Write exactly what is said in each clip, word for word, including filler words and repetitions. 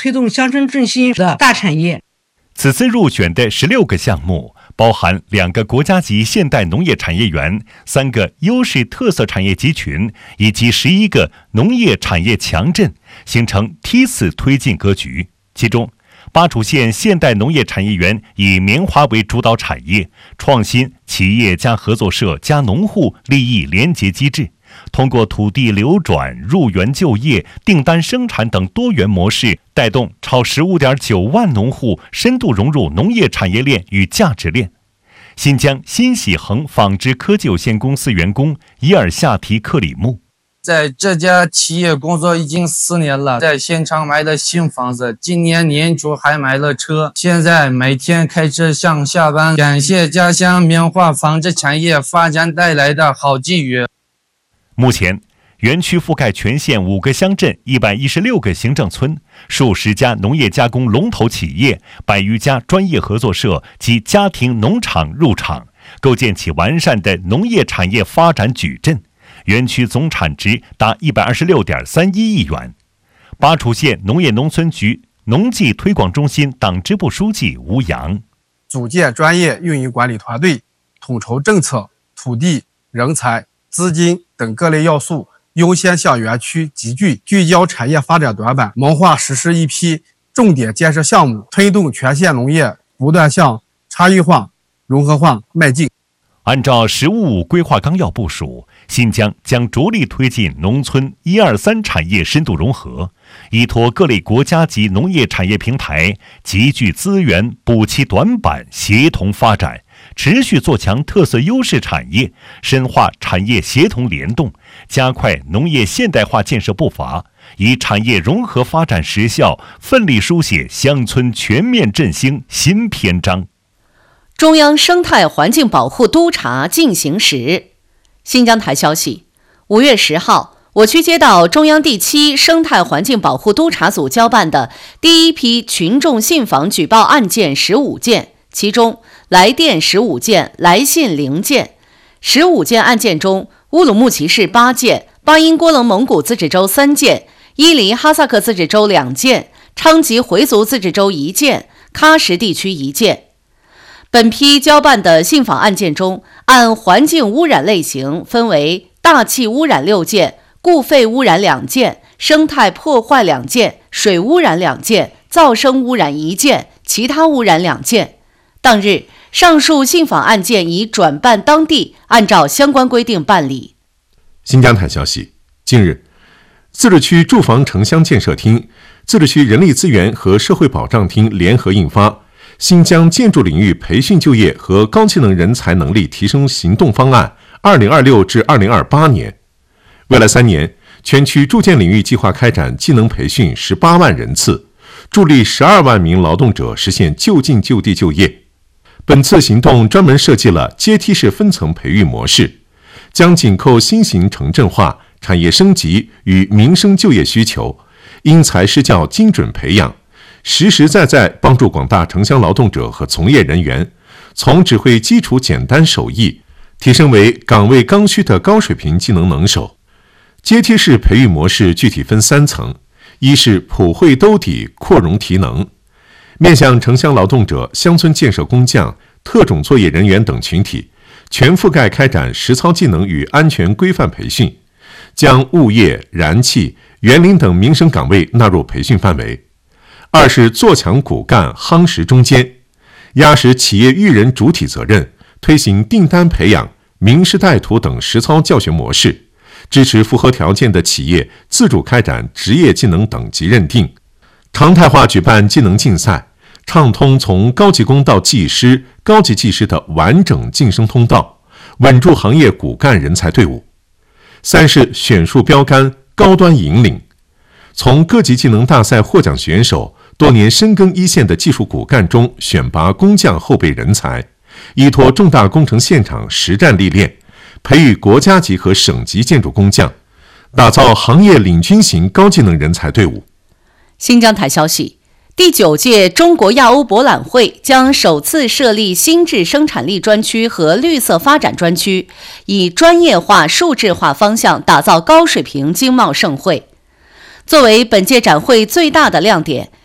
推动乡村振兴的大产业。 此次入选的十六个项目包含两个国家级现代农业产业园、三个优势特色产业集群以及十一个农业产业强镇，形成梯次推进格局。其中巴楚县现代农业产业园以棉花为主导产业，创新企业加合作社加农户利益联结机制，通过土地流转、入园就业、订单生产等多元模式，带动超 十五点九万农户深度融入农业产业链与价值链。新疆新喜恒纺织科技有限公司员工伊尔夏提克里木， 在这家企业工作已经四年了，在现场买的新房子，今年年初还买了车，现在每天开车上下班，感谢家乡棉花纺织产业发展带来的好机遇。 目前园区覆盖全县五个乡镇、一百一十六个行政村，数十家农业加工龙头企业，百余家专业合作社及家庭农场入场，构建起完善的农业产业发展矩阵。园区总产值达 一百二十六点三一亿元。巴楚县农业农村局农技推广中心党支部书记吴阳， 组建专业运营管理团队，统筹政策、土地、人才、资金等各类要素，优先向园区集聚，聚焦产业发展短板，谋划实施一批重点建设项目，推动全县农业不断向差异化、融合化迈进。 按照“十五五”规划纲要部署，新疆将着力推进农村一二三产业深度融合，依托各类国家级农业产业平台，集聚资源，补齐短板，协同发展，持续做强特色优势产业，深化产业协同联动，加快农业现代化建设步伐，以产业融合发展实效，奋力书写乡村全面振兴新篇章。 中央生态环境保护督查进行时。新疆台消息，五月十号，我区接到中央第七生态环境保护督查组交办的第一批群众信访举报案件十五件，其中来电十五件，来信零件。十五件案件中，乌鲁木齐市八件，巴音郭楞蒙古自治州三件，伊犁哈萨克自治州两件，昌吉回族自治州一件，喀什地区一件。本批交办的信访案件中，按环境污染类型分为大气污染六件，固废污染两件，生态破坏两件，水污染两件，噪声污染一件，其他污染两件。当日，上述信访案件已转办当地，按照相关规定办理。 新疆台消息，近日，自治区住房城乡建设厅、自治区人力资源和社会保障厅联合印发新疆建筑领域培训就业和高技能人才能力提升行动方案二零二六至二零二八年，未来三年，全区住建领域计划开展技能培训十八万人次，助力十二万名劳动者实现就近就地就业。本次行动专门设计了阶梯式分层培育模式，将紧扣新型城镇化、产业升级与民生就业需求，因材施教精准培养，实实在在帮助广大城乡劳动者和从业人员，从只会基础简单手艺，提升为岗位刚需的高水平技能能手。阶梯式培育模式具体分三层：一是普惠兜底扩容提能，面向城乡劳动者、乡村建设工匠、特种作业人员等群体，全覆盖开展实操技能与安全规范培训，将物业、燃气、园林等民生岗位纳入培训范围。二是做强骨干夯实中间，压实企业育人主体责任，推行订单培养、名师带徒等实操教学模式，支持符合条件的企业自主开展职业技能等级认定，常态化举办技能竞赛，畅通从高级工到技师、高级技师的完整晋升通道，稳住行业骨干人才队伍。三是选树标杆，高端引领，从各级技能大赛获奖选手、多年深耕一线的技术骨干中选拔工匠后备人才，依托重大工程现场实战历练，培育国家级和省级建筑工匠，打造行业领军型高技能人才队伍。 新疆台消息，第九届中国亚欧博览会将首次设立新质生产力专区和绿色发展专区，以专业化、数字化方向打造高水平经贸盛会。作为本届展会最大的亮点，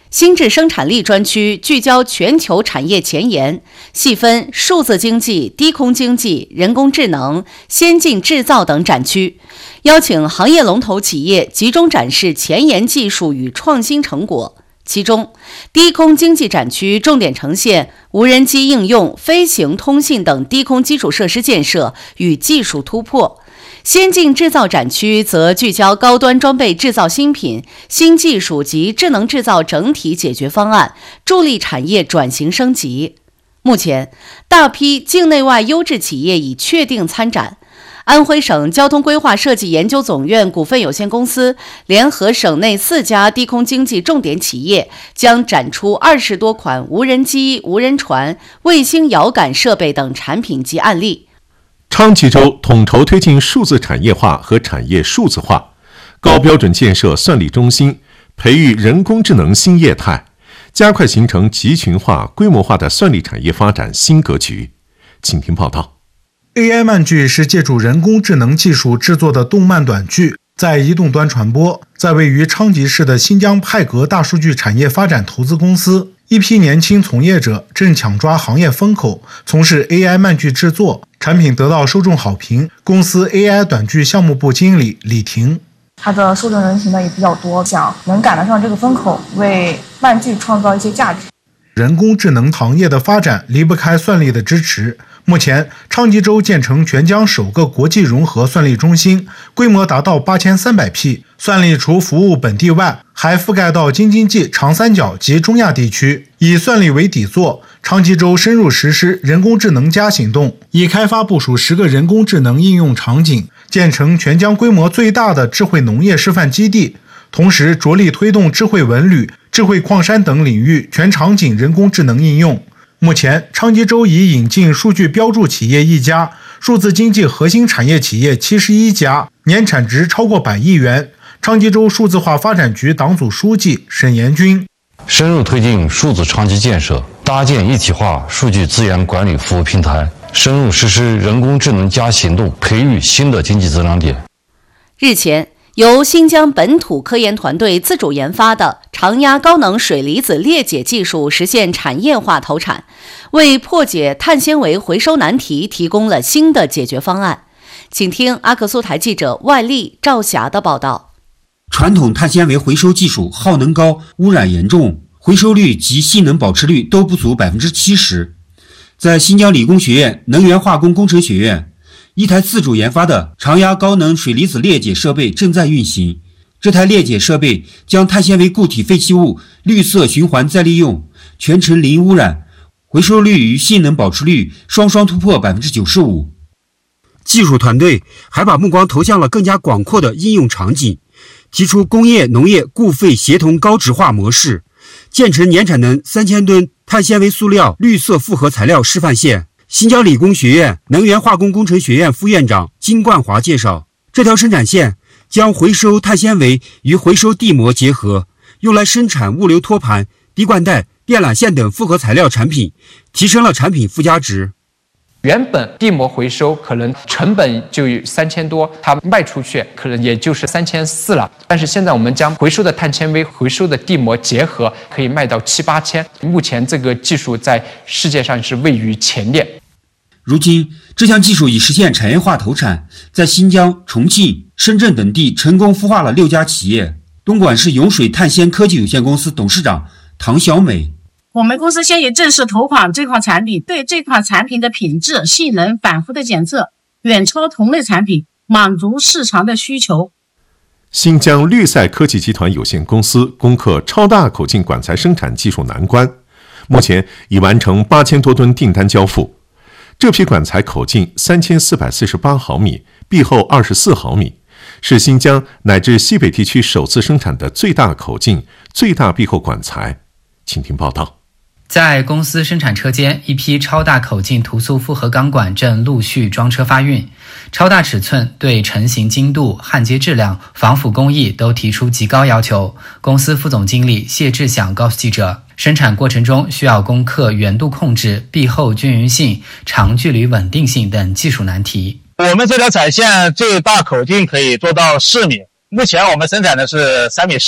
新质生产力专区聚焦全球产业前沿，细分数字经济、低空经济、人工智能、先进制造等展区，邀请行业龙头企业集中展示前沿技术与创新成果。其中，低空经济展区重点呈现无人机应用、飞行通信等低空基础设施建设与技术突破。先进制造展区则聚焦高端装备制造新品、新技术及智能制造整体解决方案，助力产业转型升级。目前，大批境内外优质企业已确定参展。安徽省交通规划设计研究总院股份有限公司联合省内四家低空经济重点企业，将展出二十多款无人机、无人船、卫星遥感设备等产品及案例。 昌吉州统筹推进数字产业化和产业数字化，高标准建设算力中心，培育人工智能新业态，加快形成集群化、规模化的算力产业发展新格局。请听报道。 A I 漫剧是借助人工智能技术制作的动漫短剧，在移动端传播。在位于昌吉市的新疆派格大数据产业发展投资公司，一批年轻从业者正抢抓行业风口，从事 A I 漫剧制作，产品得到受众好评。公司 A I 短剧项目部经理李婷， 它的受众人群呢也比较多，想能赶得上这个风口，为漫剧创造一些价值。 人工智能行业的发展离不开算力的支持。目前，昌吉州建成全疆首个国际融合算力中心，规模达到八千三百匹。算力除服务本地外，还覆盖到京津冀、长三角及中亚地区。以算力为底座，昌吉州深入实施人工智能加行动，已开发部署十个人工智能应用场景，建成全疆规模最大的智慧农业示范基地。同时，着力推动智慧文旅、智慧矿山等领域全场景人工智能应用。目前，昌吉州已引进数据标注企业一家，数字经济核心产业企业七十一家，年产值超过百亿元。昌吉州数字化发展局党组书记沈延军： 深入推进数字昌吉建设，搭建一体化数据资源管理服务平台，深入实施人工智能加行动，培育新的经济增长点。 日前，由新疆本土科研团队自主研发的常压高能水离子裂解技术实现产业化投产，为破解碳纤维回收难题提供了新的解决方案。请听阿克苏台记者外力赵霞的报道。 传统碳纤维回收技术耗能高、污染严重，回收率及性能保持率都不足 百分之七十。 在新疆理工学院能源化工工程学院，一台自主研发的常压高能水离子裂解设备正在运行。这台裂解设备将碳纤维固体废弃物绿色循环再利用，全程零污染，回收率与性能保持率双双突破 百分之九十五。 技术团队还把目光投向了更加广阔的应用场景，提出工业农业固废协同高值化模式，建成年产能三千吨碳纤维塑料绿色复合材料示范线。新疆理工学院能源化工工程学院副院长金冠华介绍，这条生产线将回收碳纤维与回收地膜结合，用来生产物流托盘、滴灌带、电缆线等复合材料产品，提升了产品附加值。 原本地膜回收可能成本就有三千多，它卖出去可能也就是三千四了。但是现在我们将回收的碳纤维、回收的地膜结合，可以卖到七八千。目前这个技术在世界上是位于前列。 如今，这项技术已实现产业化投产，在新疆、重庆、深圳等地成功孵化了六家企业。东莞市永水碳纤科技有限公司董事长唐小美。 我们公司现已正式投款这款产品，对这款产品的品质、性能反复的检测，远超同类产品，满足市场的需求。 新疆绿赛科技集团有限公司攻克超大口径管材生产技术难关，目前已完成八千多吨订单交付。这批管材口径三千四百四十八毫米，壁厚二十四毫米，是新疆乃至西北地区首次生产的最大口径、最大壁厚管材。请听报道。 在公司生产车间，一批超大口径涂塑复合钢管正陆续装车发运。超大尺寸对成型精度、焊接质量、防腐工艺都提出极高要求。公司副总经理谢志祥告诉记者，生产过程中需要攻克圆度控制、壁厚均匀性、长距离稳定性等技术难题。 我们这条产线最大口径可以做到四米，目前我们生产的是三米四的。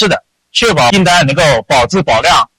确保订单能够保质保量，